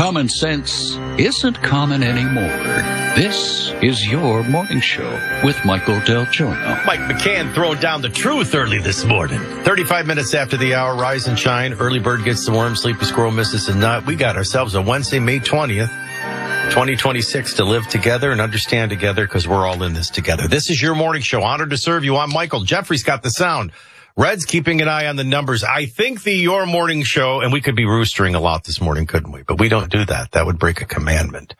common sense isn't common anymore. This is your morning show with Michael Del Giorno. Mike McCann throwing down the truth early this morning. 35 minutes after the hour, rise and shine. Early bird gets the worm, sleepy squirrel misses the nut. We got ourselves a Wednesday, May 20th, 2026 to live together and understand together because we're all in this together. This is your morning show. Honored to serve you. I'm Michael. Jeffrey's got the sound. Red's keeping an eye on the numbers. I think your morning show, and we could be roostering a lot this morning, couldn't we? But we don't do that. That would break a commandment.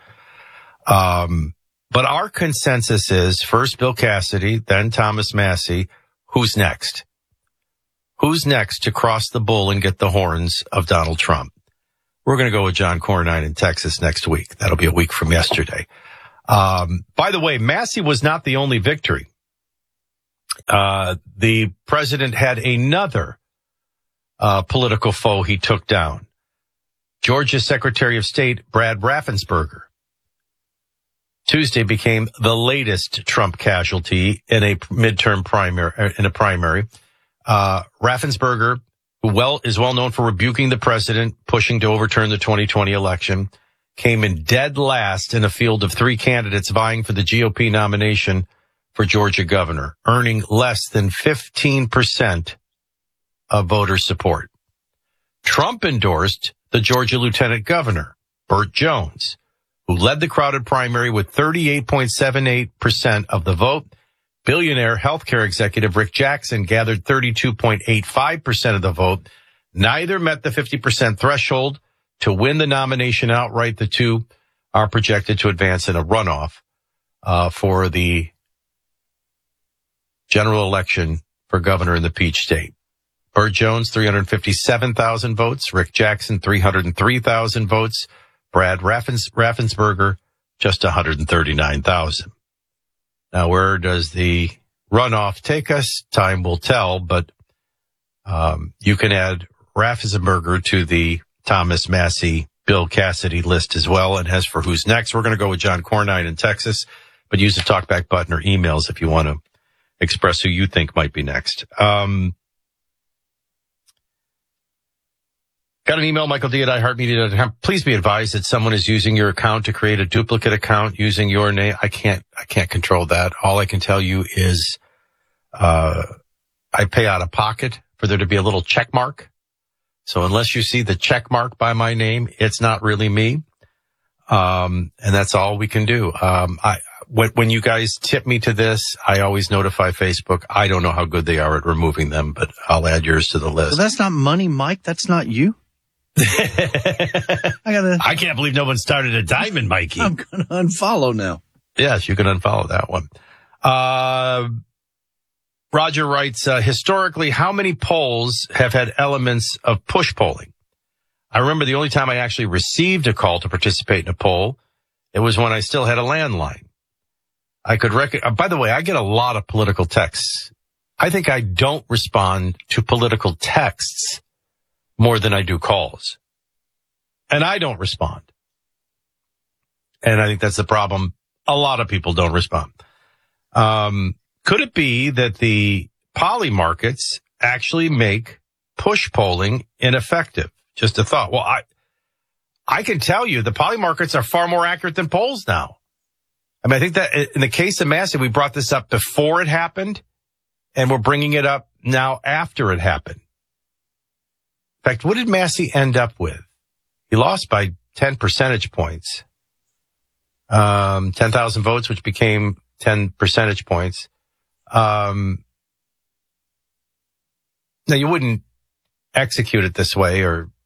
But our consensus is first Bill Cassidy, then Thomas Massie. Who's next? Who's next to cross the bull and get the horns of Donald Trump? We're going to go with John Cornyn in Texas next week. That'll be a week from yesterday. By the way, Massie was not the only victory. The president had another political foe he took down. Georgia's Secretary of State, Brad Raffensperger, Tuesday became the latest Trump casualty in a midterm primary. Raffensperger, who is well known for rebuking the president, pushing to overturn the 2020 election, came in dead last in a field of three candidates vying for the GOP nomination for Georgia governor, earning less than 15% of voter support. Trump endorsed the Georgia lieutenant governor, Burt Jones, who led the crowded primary with 38.78% of the vote. Billionaire healthcare executive Rick Jackson gathered 32.85% of the vote. Neither met the 50% threshold to win the nomination outright. The two are projected to advance in a runoff for the general election for governor in the Peach State. Burt Jones, 357,000 votes. Rick Jackson, 303,000 votes. Brad Raffensperger, just 139,000. Now, where does the runoff take us? Time will tell, but you can add Raffensperger to the Thomas Massie, Bill Cassidy list as well. And as for who's next, we're going to go with John Cornyn in Texas, but use the talkback button or emails if you want to express who you think might be next. Got an email, Michael D at iHeartMedia.com. Please be advised that someone is using your account to create a duplicate account using your name. I can't control that. All I can tell you is, I pay out of pocket for there to be a little check mark. So unless you see the check mark by my name, it's not really me. And that's all we can do. When you guys tip me to this, I always notify Facebook. I don't know how good they are at removing them, but I'll add yours to the list. Well, that's not money, Mike. That's not you. I can't believe no one started a diamond, Mikey. I'm going to unfollow now. Yes, you can unfollow that one. Roger writes, historically, how many polls have had elements of push polling? I remember the only time I actually received a call to participate in a poll, it was when I still had a landline. I could by the way, I get a lot of political texts. I think I don't respond to political texts more than I do calls. And I don't respond. And I think that's the problem. A lot of people don't respond. Could it be that the poly markets actually make push polling ineffective? Just a thought. Well, I can tell you the poly markets are far more accurate than polls now. I mean, I think that in the case of Massie, we brought this up before it happened, and we're bringing it up now after it happened. In fact, what did Massie end up with? He lost by 10 percentage points. 10,000 votes, which became 10 percentage points. Now, you wouldn't execute it this way,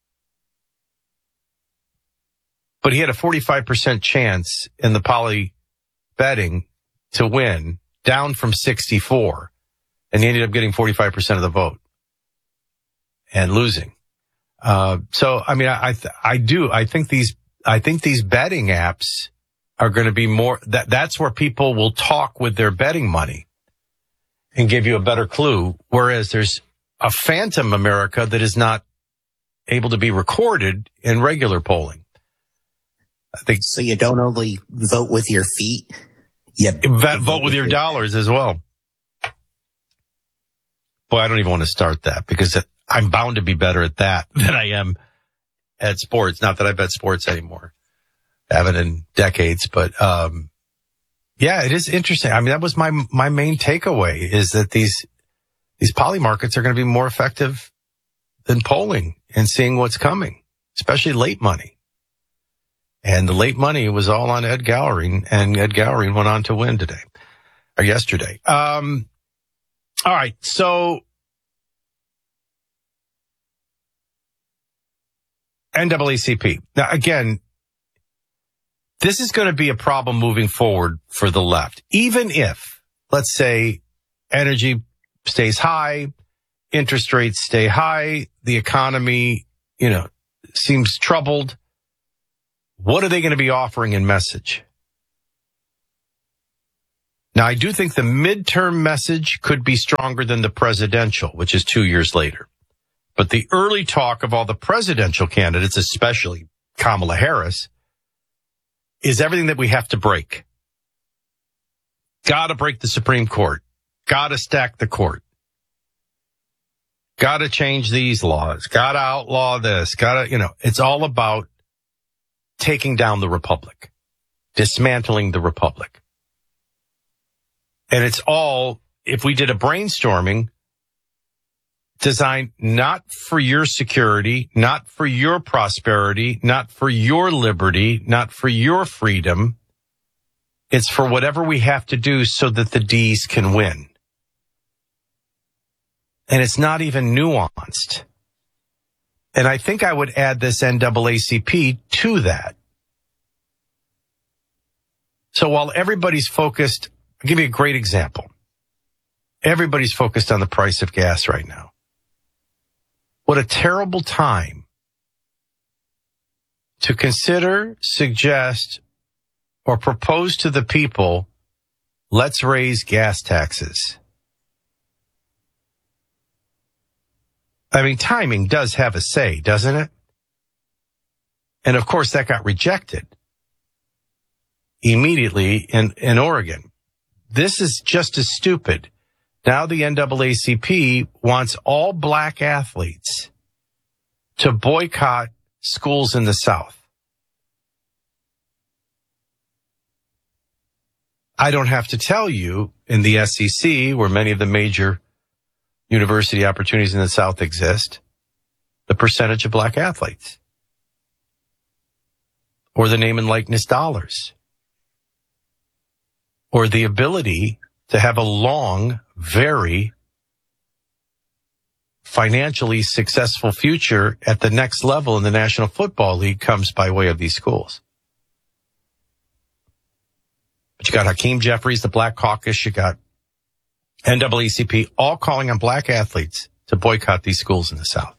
but he had a 45% chance in the poly betting to win, down from 64, and he ended up getting 45% of the vote and losing. So, I mean, I think these betting apps are going to be more, that's where people will talk with their betting money and give you a better clue. Whereas there's a phantom America that is not able to be recorded in regular polling. I think so. You don't only vote with your feet, you vote with your dollars as well. Boy, I don't even want to start that because I'm bound to be better at that than I am at sports. Not that I bet sports anymore. Haven't in decades, but, yeah, it is interesting. I mean, that was my main takeaway is that these poly markets are going to be more effective than polling and seeing what's coming, especially late money. And the late money was all on Ed Gallery, and Ed Gallery went on to win today or yesterday. All right. So NAACP. Now, again, this is going to be a problem moving forward for the left. Even if, let's say, energy stays high, interest rates stay high, the economy, seems troubled. What are they going to be offering in message? Now, I do think the midterm message could be stronger than the presidential, which is 2 years later. But the early talk of all the presidential candidates, especially Kamala Harris, is everything that we have to break. Got to break the Supreme Court. Got to stack the court. Got to change these laws. Got to outlaw this. It's all about taking down the republic, dismantling the republic. And it's all, if we did a brainstorming, designed not for your security, not for your prosperity, not for your liberty, not for your freedom. It's for whatever we have to do so that the D's can win. And it's not even nuanced. And I think I would add this NAACP to that. So while everybody's focused, I'll give you a great example. Everybody's focused on the price of gas right now. What a terrible time to consider, suggest, or propose to the people, let's raise gas taxes. I mean, timing does have a say, doesn't it? And of course, that got rejected immediately in Oregon. This is just as stupid. Now the NAACP wants all black athletes to boycott schools in the South. I don't have to tell you, in the SEC, where many of the major university opportunities in the South exist, the percentage of black athletes, or the name and likeness dollars, or the ability to have a long, very financially successful future at the next level in the National Football League comes by way of these schools. But you got Hakeem Jeffries, the Black Caucus, you got NAACP, all calling on black athletes to boycott these schools in the South.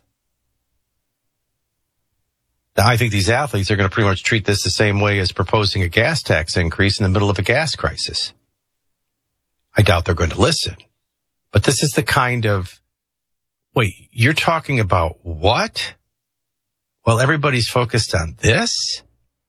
Now, I think these athletes are going to pretty much treat this the same way as proposing a gas tax increase in the middle of a gas crisis. I doubt they're going to listen. But this is the kind of, wait, you're talking about what? Well, everybody's focused on this?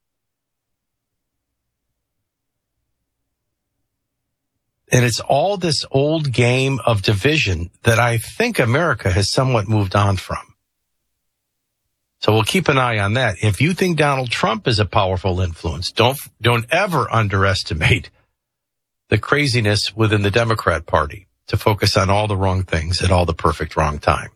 And it's all this old game of division that I think America has somewhat moved on from. So we'll keep an eye on that. If you think Donald Trump is a powerful influence, don't ever underestimate the craziness within the Democrat Party to focus on all the wrong things at all the perfect wrong time.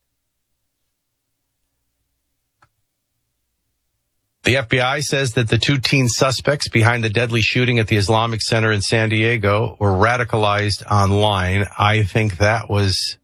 The FBI says that the 2 teen suspects behind the deadly shooting at the Islamic Center in San Diego were radicalized online. I think that was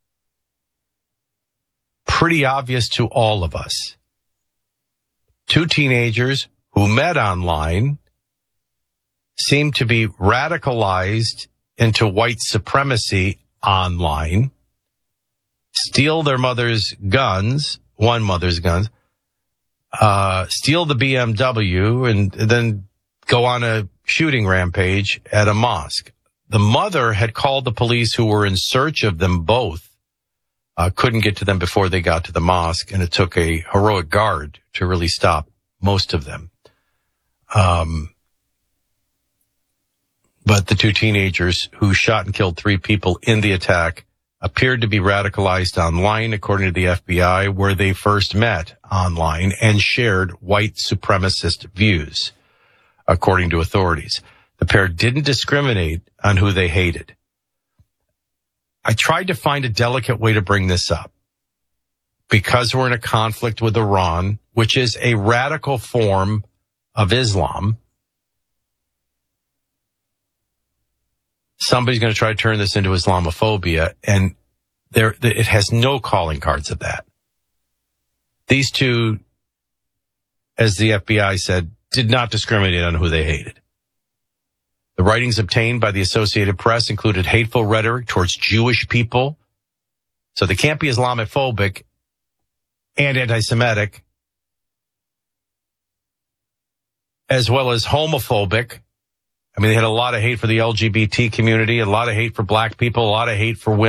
pretty obvious to all of us. 2 teenagers who met online seem to be radicalized into white supremacy online, steal their mother's guns, one mother's guns, steal the BMW, and then go on a shooting rampage at a mosque. The mother had called the police, who were in search of them both, couldn't get to them before they got to the mosque, and it took a heroic guard to really stop most of them. But the 2 teenagers who shot and killed 3 people in the attack appeared to be radicalized online, according to the FBI, where they first met online and shared white supremacist views, according to authorities. The pair didn't discriminate on who they hated. I tried to find a delicate way to bring this up because we're in a conflict with Iran, which is a radical form of Islam. Somebody's going to try to turn this into Islamophobia, and it has no calling cards of that. These two, as the FBI said, did not discriminate on who they hated. The writings obtained by the Associated Press included hateful rhetoric towards Jewish people, so they can't be Islamophobic and anti-Semitic, as well as homophobic. I mean, they had a lot of hate for the LGBT community, a lot of hate for black people, a lot of hate for women.